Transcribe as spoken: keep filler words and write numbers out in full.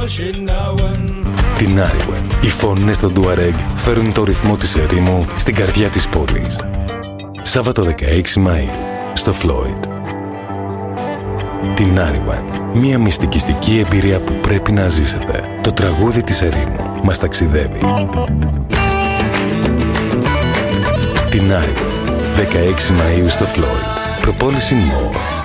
Την Άριουεν. Οι φωνές των Τουαρέγ φέρουν το ρυθμό της ερήμου στην καρδιά της πόλης. Σάββατο δεκαέξι Μαΐου στο Φλόιντ. Την Άριουεν. Μια μυστικιστική εμπειρία που πρέπει να ζήσετε. Το τραγούδι της ερήμου μας ταξιδεύει. Την Άριουεν. δεκαέξι Μαΐου στο Φλόιντ. Προπόληση More.